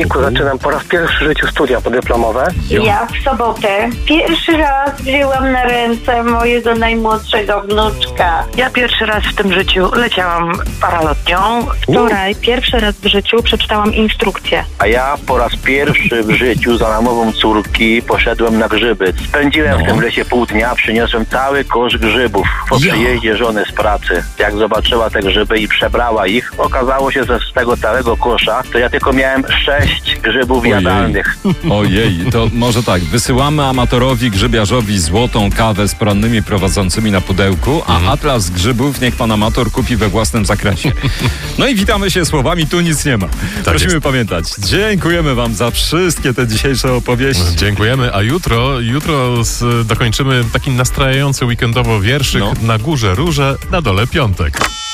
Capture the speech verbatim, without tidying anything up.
Zaczynam po raz pierwszy w życiu studia podyplomowe. Ja w sobotę pierwszy raz wzięłam na ręce mojego najmłodszego wnuczka. Ja pierwszy raz w tym życiu leciałam paralotnią. Wczoraj pierwszy raz w życiu przeczytałam instrukcję. A ja po raz pierwszy w życiu za namową córki poszedłem na grzyby. Spędziłem No. w tym lesie pół dnia, przyniosłem cały kosz grzybów po Ja. przyjeździe żony z pracy. Jak zobaczyła te grzyby i przebrała ich, okazało się, że z tego całego kosza to ja tylko miałem sześć grzybów Ojej. jadalnych. Ojej, to może tak, wysyłamy amatorowi grzybiarzowi złotą kawę z porannymi prowadzącymi na pudełku, a atlas grzybów niech pan amator kupi we własnym zakresie. No i witamy się słowami, tu nic nie ma. Prosimy jest. pamiętać. Dziękujemy wam za wszystkie te dzisiejsze opowieści. Dziękujemy, a jutro, jutro z, dokończymy taki nastrajający weekendowo wierszyk No. Na górze róże, na dole piątek.